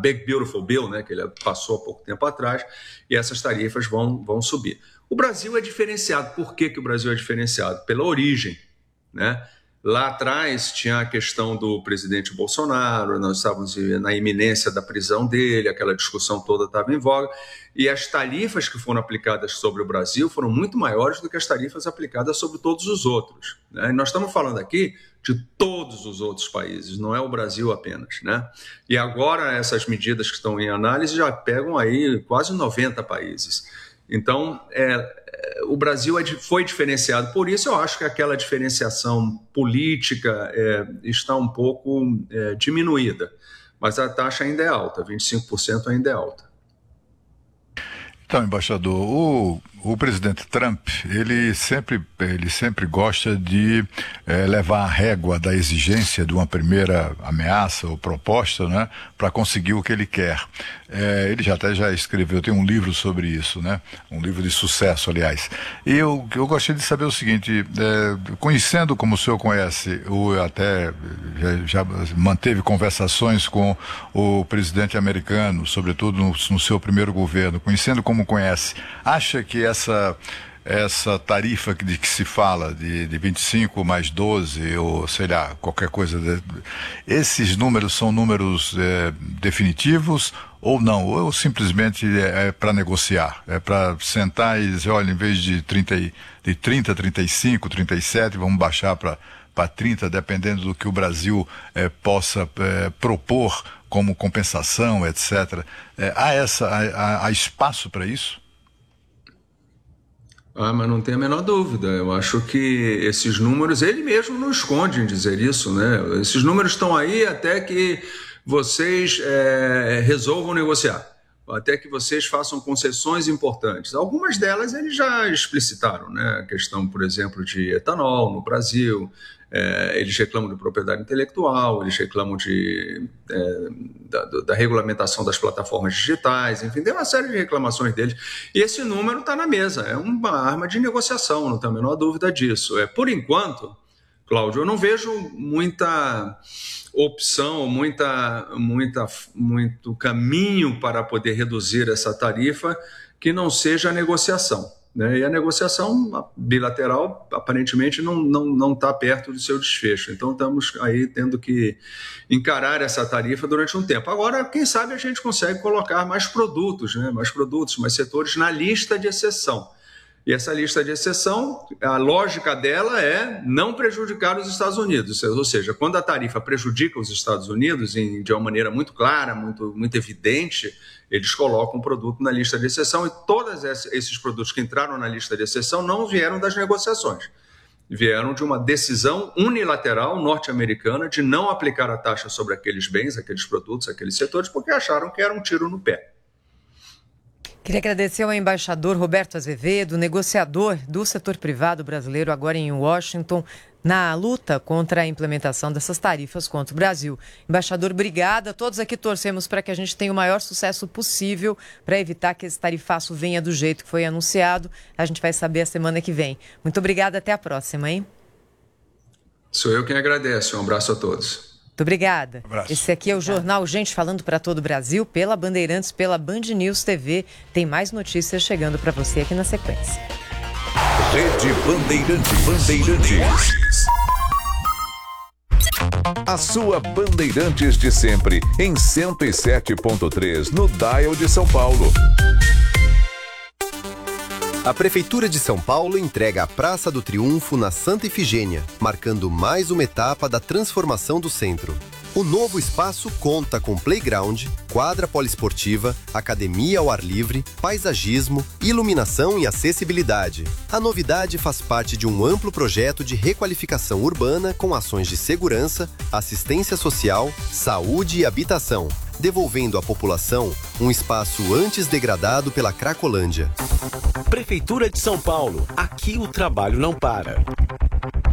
Big Beautiful Bill, né, que ele passou há pouco tempo atrás, e essas tarifas vão subir. O Brasil é diferenciado. Por que o Brasil é diferenciado? Pela origem, né? Lá atrás tinha a questão do presidente Bolsonaro, nós estávamos na iminência da prisão dele, aquela discussão toda estava em voga, e as tarifas que foram aplicadas sobre o Brasil foram muito maiores do que as tarifas aplicadas sobre todos os outros, né? E nós estamos falando aqui de todos os outros países, não é o Brasil apenas, né? E agora essas medidas que estão em análise já pegam aí quase 90 países. Então, o Brasil foi diferenciado. Por isso, eu acho que aquela diferenciação política está um pouco diminuída. Mas a taxa ainda é alta, 25% ainda é alta. Então, embaixador, o presidente Trump, ele sempre gosta de levar a régua da exigência de uma primeira ameaça ou proposta, né, para conseguir o que ele quer. Ele já escreveu, tem um livro sobre isso, né, um livro de sucesso, aliás. E eu gostaria de saber o seguinte, conhecendo como o senhor conhece, até já manteve conversações com o presidente americano, sobretudo no seu primeiro governo, conhecendo como conhece, acha que essa tarifa de que se fala de 25 mais 12 ou sei lá, qualquer coisa, esses números são números definitivos ou não? Ou simplesmente é para negociar, é para sentar e dizer, olha, em vez de 30, 35, 37, vamos baixar para 30, dependendo do que o Brasil possa propor como compensação, etc. Há espaço para isso? Mas não tem a menor dúvida. Eu acho que esses números, ele mesmo não esconde em dizer isso, né? Esses números estão aí até que vocês resolvam negociar, até que vocês façam concessões importantes. Algumas delas eles já explicitaram, né? A questão, por exemplo, de etanol no Brasil. Eles reclamam de propriedade intelectual, eles reclamam da regulamentação das plataformas digitais, enfim, tem uma série de reclamações deles. E esse número está na mesa, é uma arma de negociação, não tenho a menor dúvida disso. Por enquanto, Cláudio, eu não vejo muita opção, muito caminho para poder reduzir essa tarifa que não seja a negociação. E a negociação bilateral aparentemente não está perto do seu desfecho. Então estamos aí tendo que encarar essa tarifa durante um tempo. Agora, quem sabe a gente consegue colocar mais produtos, mais setores na lista de exceção. E essa lista de exceção, a lógica dela é não prejudicar os Estados Unidos. Ou seja, quando a tarifa prejudica os Estados Unidos de uma maneira muito clara, muito evidente, eles colocam o produto na lista de exceção, e todos esses produtos que entraram na lista de exceção não vieram das negociações. Vieram de uma decisão unilateral norte-americana de não aplicar a taxa sobre aqueles bens, aqueles produtos, aqueles setores, porque acharam que era um tiro no pé. Queria agradecer ao embaixador Roberto Azevedo, negociador do setor privado brasileiro, agora em Washington, na luta contra a implementação dessas tarifas contra o Brasil. Embaixador, obrigada. Todos aqui torcemos para que a gente tenha o maior sucesso possível para evitar que esse tarifaço venha do jeito que foi anunciado. A gente vai saber a semana que vem. Muito obrigada, até a próxima, hein? Sou eu quem agradece. Um abraço a todos. Muito obrigada. Abraço. Esse aqui é o Jornal Gente Falando para todo o Brasil, pela Bandeirantes, pela Band News TV. Tem mais notícias chegando para você aqui na sequência. Rede Bandeirantes. A sua Bandeirantes de sempre, em 107.3, no dial de São Paulo. A Prefeitura de São Paulo entrega a Praça do Triunfo na Santa Ifigênia, marcando mais uma etapa da transformação do centro. O novo espaço conta com playground, quadra poliesportiva, academia ao ar livre, paisagismo, iluminação e acessibilidade. A novidade faz parte de um amplo projeto de requalificação urbana com ações de segurança, assistência social, saúde e habitação, devolvendo à população um espaço antes degradado pela Cracolândia. Prefeitura de São Paulo. Aqui o trabalho não para.